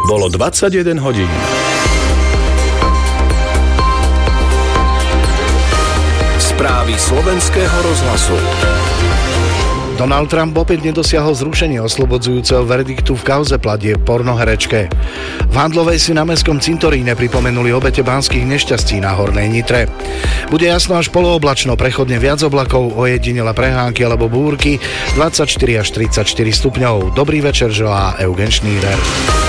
Bolo 21 hodín. Správy slovenského rozhlasu. Donald Trump opäť nedosiahol zrušenie oslobodzujúceho verdiktu v kauze platieb pornoherečke. V Handlovej si na mestskom cintoríne pripomenuli obete banských nešťastí na Hornej Nitre. Bude jasno až polooblačno, prechodne viac oblakov, ojedinele prehánky alebo búrky, 24 až 34 stupňov. Dobrý večer, želá Eugen Schneider.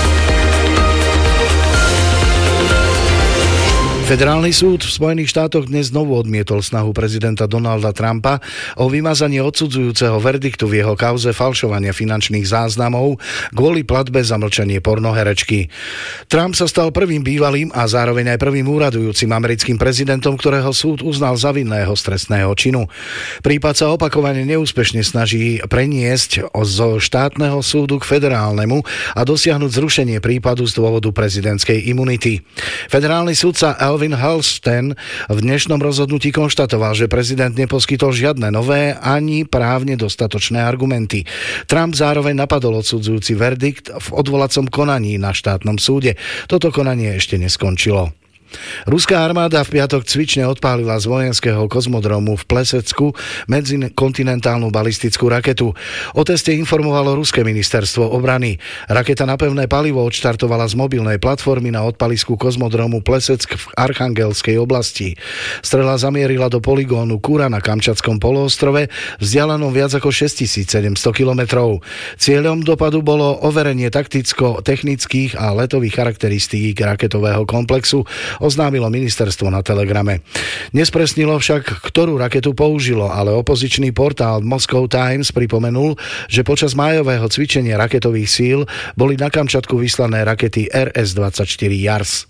Federálny súd v Spojených štátoch dnes znovu odmietol snahu prezidenta Donalda Trumpa o vymazanie odsudzujúceho verdiktu v jeho kauze falšovania finančných záznamov kvôli platbe za mlčanie pornoherečky. Trump sa stal prvým bývalým a zároveň aj prvým úradujúcim americkým prezidentom, ktorého súd uznal za vinného z trestného činu. Prípad sa opakovane neúspešne snaží preniesť zo štátneho súdu k federálnemu a dosiahnuť zrušenie prípadu z dôvodu prezidentskej imunity. Federálny súdca Alvin Halsten v dnešnom rozhodnutí konštatoval, že prezident neposkytol žiadne nové ani právne dostatočné argumenty. Trump zároveň napadol odsudzujúci verdikt v odvolacom konaní na štátnom súde. Toto konanie ešte neskončilo. Ruská armáda v piatok cvične odpálila z vojenského kozmodromu v Plesecku medzikontinentálnu balistickú raketu. O teste informovalo ruské ministerstvo obrany. Raketa na pevné palivo odštartovala z mobilnej platformy na odpalisku kozmodromu Pleseck v Archangelskej oblasti. Strela zamierila do poligónu Kura na Kamčatskom poloostrove, vzdialenom viac ako 6700 kilometrov. Cieľom dopadu bolo overenie takticko-technických a letových charakteristík raketového komplexu, oznámilo ministerstvo na Telegrame. Nespresnilo však, ktorú raketu použilo, ale opozičný portál Moscow Times pripomenul, že počas májového cvičenia raketových síl boli na Kamčatku vyslané rakety RS-24 Jars.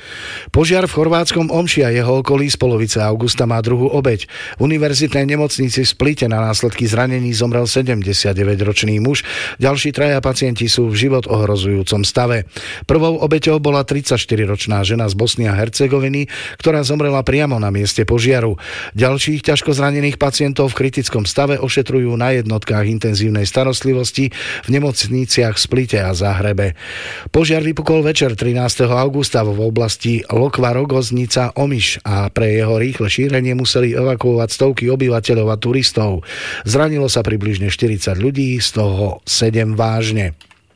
Požiar v chorvátskom Omši a jeho okolí z polovice augusta má druhú obeť. V univerzitnej nemocnici v Splite na následky zranení zomrel 79-ročný muž. Ďalší traja pacienti sú v život ohrozujúcom stave. Prvou obeťou bola 34-ročná žena z Bosny a Hercegoviny, ktorá zomrela priamo na mieste požiaru. Ďalších ťažko zranených pacientov v kritickom stave ošetrujú na jednotkách intenzívnej starostlivosti v nemocniciach v Splite a Záhrebe. Požiar vypukol večer 13. augusta v oblasti Lokva Rogoznica Omiš a pre jeho rýchle šírenie museli evakuovať stovky obyvateľov a turistov. Zranilo sa približne 40 ľudí, z toho 7 vážne.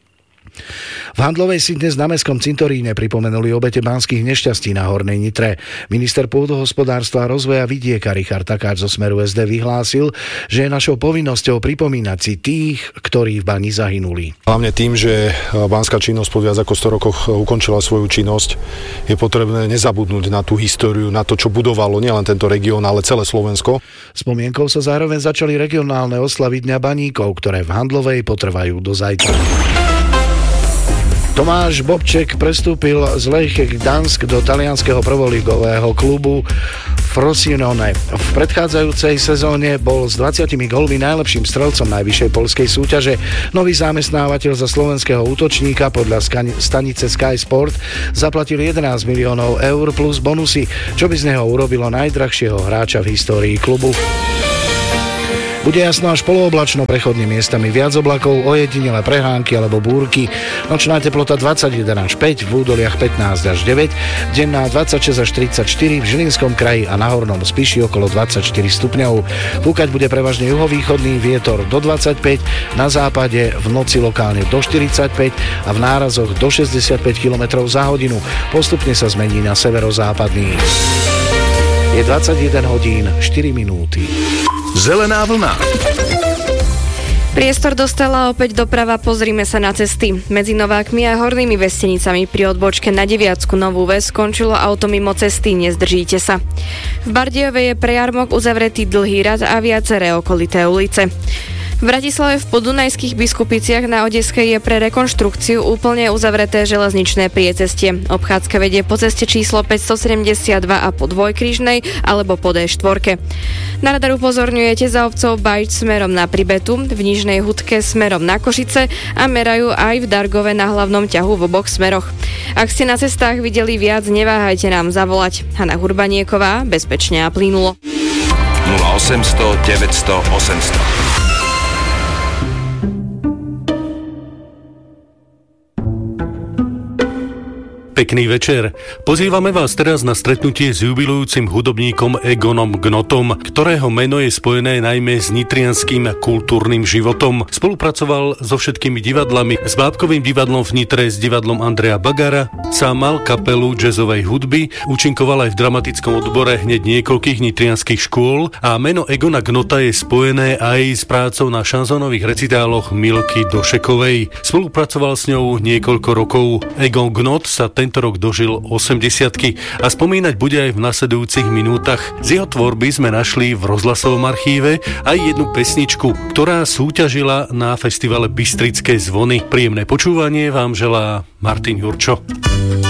V Handlovej si dnes na mestskom cintoríne pripomenuli obete banských nešťastí na Hornej Nitre. Minister pôdohospodárstva a rozvoja vidieka Richard Takáč zo Smeru SD vyhlásil, že je našou povinnosťou pripomínať si tých, ktorí v bani zahynuli. Hlavne tým, že banská činnosť po viac ako 100 rokoch ukončila svoju činnosť, je potrebné nezabudnúť na tú históriu, na to, čo budovalo nielen tento región, ale celé Slovensko. Spomienkou sa zároveň začali regionálne oslavy Dňa baníkov, ktoré v Handlovej potrvajú do zajtra. Tomáš Bobček prestúpil z Lechie Gdansk do talianskeho prvoligového klubu Frosinone. V predchádzajúcej sezóne bol s 20 gólmi najlepším strelcom najvyššej poľskej súťaže. Nový zamestnávateľ za slovenského útočníka podľa stanice Sky Sport zaplatil 11 miliónov eur plus bonusy, čo by z neho urobilo najdrahšieho hráča v histórii klubu. Bude jasno až polooblačno, prechodne miestami viac oblakov, ojedinele prehánky alebo búrky. Nočná teplota 21 až 5, v údoliach 15 až 9, denná 26 až 34, v Žilinskom kraji a na Hornom Spiši okolo 24 stupňov. Fúkať bude prevažne juhovýchodný vietor do 25, na západe v noci lokálne do 45 a v nárazoch do 65 km za hodinu. Postupne sa zmení na severozápadný. Je 21 hodín 4 minúty. Zelená vlna. Priestor dostala opäť doprava, pozrime sa na cesty. Medzi Novákmi a Hornými Vesenicami pri odbočke na Deviatsku Novú Ves skončilo auto mimo cesty, nezdržíte sa. V Bardejove je pre jarmok uzavretý dlhý rad a viaceré okolité ulice. V Bratislave v Podunajských Biskupiciach na Odeskej je pre rekonštrukciu úplne uzavreté železničné priecestie. Obchádzka vedie po ceste číslo 572 a po Dvojkrížnej alebo po D4. Na radar upozorňujete za obcov Bajč smerom na Pribetu, v Nižnej Hudke smerom na Košice a merajú aj v Dargove na hlavnom ťahu v oboch smeroch. Ak ste na cestách videli viac, neváhajte nám zavolať. Hana Hurbanieková, bezpečne a plynulo. 0800 900 800. Pekný večer. Pozývame vás teraz na stretnutie s jubilujúcim hudobníkom Egonom Gnotom, ktorého meno je spojené najmä s nitrianským kultúrnym životom. Spolupracoval so všetkými divadlami, s Bábkovým divadlom v Nitre, s divadlom Andreja Bagara, sám mal kapelu jazzovej hudby, účinkoval aj v dramatickom odbore hneď niekoľkých nitrianských škôl a meno Egona Gnota je spojené aj s prácou na šanzónových recitáloch Milky Došekovej. Spolupracoval s ňou niekoľko rokov. Egon Gnot sa tento rok dožil 80-ky a spomínať bude aj v nasledujúcich minútach. Z jeho tvorby sme našli v rozhlasovom archíve aj jednu pesničku, ktorá súťažila na festivale Bystrické zvony. Príjemné počúvanie vám želá Martin Jurčo.